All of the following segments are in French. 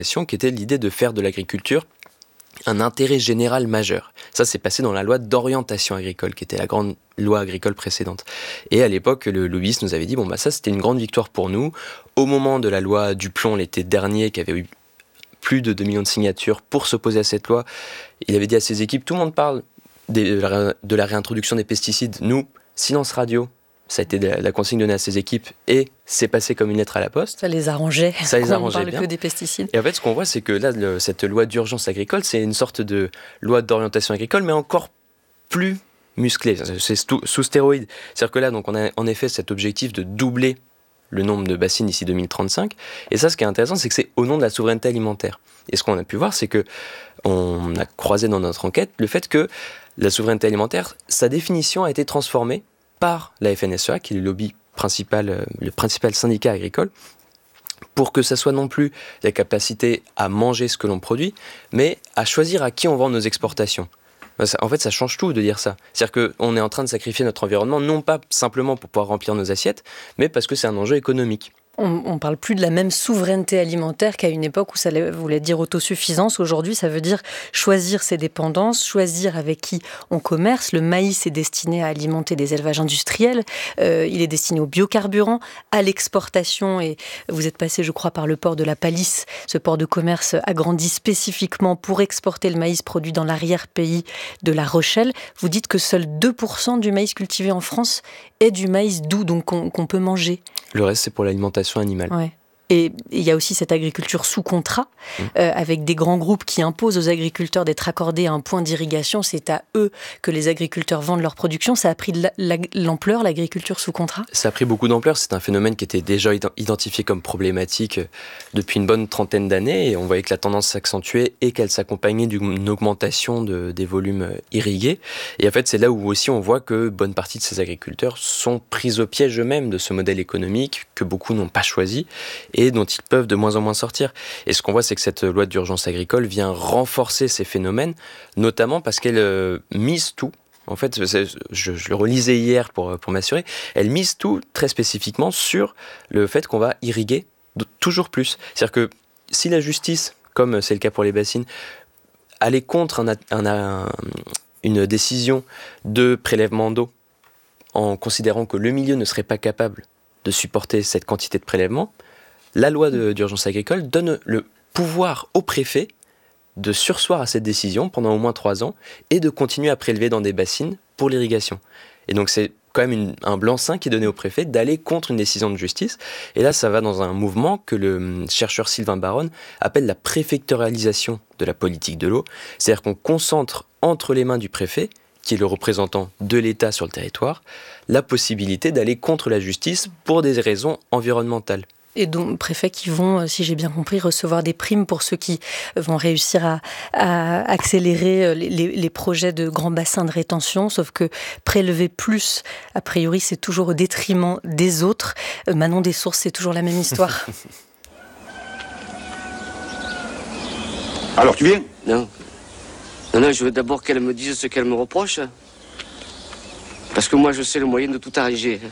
qui était l'idée de faire de l'agriculture un intérêt général majeur. Ça, c'est passé dans la loi d'orientation agricole, qui était la grande loi agricole précédente. Et à l'époque, le lobbyiste nous avait dit, ça, c'était une grande victoire pour nous. Au moment de la loi Duplon, l'été dernier, qui avait eu plus de 2 millions de signatures pour s'opposer à cette loi, il avait dit à ses équipes, tout le monde parle de la réintroduction des pesticides. Nous, silence radio. Ça a été la consigne donnée à ses équipes et c'est passé comme une lettre à la poste. Ça les arrangeait. Ça les arrangeait on parle bien. que des pesticides. Et en fait, ce qu'on voit, c'est que là, cette loi d'urgence agricole, c'est une sorte de loi d'orientation agricole, mais encore plus musclée. C'est sous stéroïdes. C'est-à-dire que là, donc, on a en effet cet objectif de doubler le nombre de bassines d'ici 2035. Et ça, ce qui est intéressant, c'est que c'est au nom de la souveraineté alimentaire. Et ce qu'on a pu voir, c'est que on a croisé dans notre enquête le fait que la souveraineté alimentaire, sa définition a été transformée par la FNSEA, qui est le lobby principal, le principal syndicat agricole, pour que ça soit non plus la capacité à manger ce que l'on produit, mais à choisir à qui on vend nos exportations. En fait, ça change tout de dire ça. C'est-à-dire qu'on est en train de sacrifier notre environnement, non pas simplement pour pouvoir remplir nos assiettes, mais parce que c'est un enjeu économique. On ne parle plus de la même souveraineté alimentaire qu'à une époque où ça voulait dire autosuffisance. Aujourd'hui, ça veut dire choisir ses dépendances, choisir avec qui on commerce. Le maïs est destiné à alimenter des élevages industriels. Il est destiné aux biocarburants, à l'exportation. Et vous êtes passé, je crois, par le port de la Palisse. Ce port de commerce agrandi spécifiquement pour exporter le maïs produit dans l'arrière-pays de La Rochelle. Vous dites que seuls 2% du maïs cultivé en France est du maïs doux, donc qu'on peut manger. Le reste, c'est pour l'alimentation animale. Ouais. Et il y a aussi cette agriculture sous contrat, avec des grands groupes qui imposent aux agriculteurs d'être accordés à un point d'irrigation. C'est à eux que les agriculteurs vendent leur production. Ça a pris de l'ampleur, l'agriculture sous contrat ? Ça a pris beaucoup d'ampleur. C'est un phénomène qui était déjà identifié comme problématique depuis une bonne trentaine d'années. Et on voyait que la tendance s'accentuait et qu'elle s'accompagnait d'une augmentation des volumes irrigués. Et en fait, c'est là où aussi on voit que bonne partie de ces agriculteurs sont pris au piège eux-mêmes de ce modèle économique que beaucoup n'ont pas choisi et dont ils peuvent de moins en moins sortir. Et ce qu'on voit, c'est que cette loi d'urgence agricole vient renforcer ces phénomènes, notamment parce qu'elle mise tout. En fait, je le relisais hier pour m'assurer, elle mise tout très spécifiquement sur le fait qu'on va irriguer toujours plus. C'est-à-dire que si la justice, comme c'est le cas pour les bassines, allait contre une décision de prélèvement d'eau en considérant que le milieu ne serait pas capable de supporter cette quantité de prélèvement, la loi d'urgence agricole donne le pouvoir au préfet de surseoir à cette décision pendant au moins 3 ans et de continuer à prélever dans des bassines pour l'irrigation. Et donc c'est quand même un blanc-seing qui est donné au préfet d'aller contre une décision de justice. Et là, ça va dans un mouvement que le chercheur Sylvain Baronne appelle la préfectoralisation de la politique de l'eau. C'est-à-dire qu'on concentre entre les mains du préfet, qui est le représentant de l'État sur le territoire, la possibilité d'aller contre la justice pour des raisons environnementales. Et donc, préfets qui vont, si j'ai bien compris, recevoir des primes pour ceux qui vont réussir à accélérer les projets de grands bassins de rétention, sauf que prélever plus, a priori, c'est toujours au détriment des autres. Manon Dessources, c'est toujours la même histoire. Alors, tu viens ? Non. Non, je veux d'abord qu'elle me dise ce qu'elle me reproche. Parce que moi, je sais le moyen de tout arranger.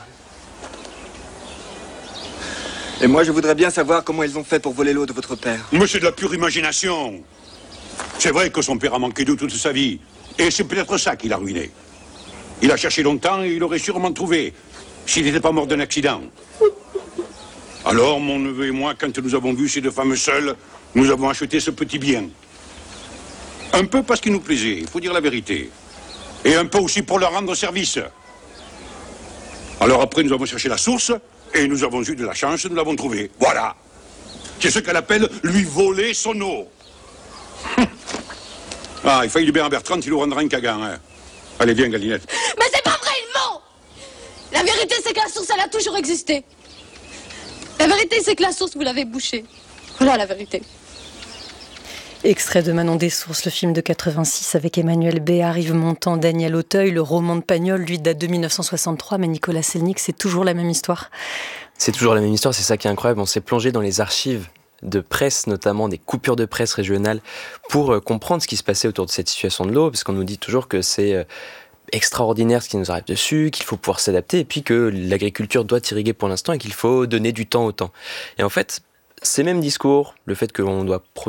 Et moi, je voudrais bien savoir comment ils ont fait pour voler l'eau de votre père. Mais c'est de la pure imagination. C'est vrai que son père a manqué d'eau toute sa vie. Et c'est peut-être ça qui l'a ruiné. Il a cherché longtemps et il aurait sûrement trouvé, s'il n'était pas mort d'un accident. Alors, mon neveu et moi, quand nous avons vu ces 2 femmes seules, nous avons acheté ce petit bien. Un peu parce qu'il nous plaisait, il faut dire la vérité. Et un peu aussi pour leur rendre service. Alors après, nous avons cherché la source, et nous avons eu de la chance, nous l'avons trouvée. Voilà. C'est ce qu'elle appelle lui voler son eau. Ah, il faille du bien à Bertrand, il nous rendra un cagan. Hein. Allez, viens, Galinette. Mais c'est pas vrai, il ment! La vérité, c'est que la source, elle a toujours existé. La vérité, c'est que la source, vous l'avez bouchée. Voilà la vérité. Extrait de Manon Dessources, le film de 86 avec Emmanuel Béard, Yves Montand, Daniel Auteuil. Le roman de Pagnol, lui, date de 1963, mais Nicolas Selnick, c'est toujours la même histoire. C'est toujours la même histoire, c'est ça qui est incroyable. On s'est plongé dans les archives de presse, notamment des coupures de presse régionales, pour comprendre ce qui se passait autour de cette situation de l'eau, parce qu'on nous dit toujours que c'est extraordinaire ce qui nous arrive dessus, qu'il faut pouvoir s'adapter, et puis que l'agriculture doit irriguer pour l'instant et qu'il faut donner du temps au temps. Et en fait, ces mêmes discours, le fait que l'on doit